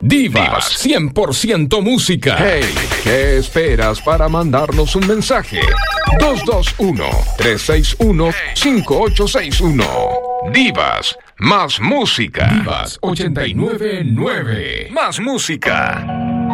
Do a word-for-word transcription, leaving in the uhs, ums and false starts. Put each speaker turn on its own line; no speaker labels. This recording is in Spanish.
Divas, cien por ciento música. Hey, ¿qué esperas para mandarnos un mensaje? dos dos uno, tres seis uno, cinco ocho seis uno. Divas, más música. Divas ochenta y nueve nueve. Más música.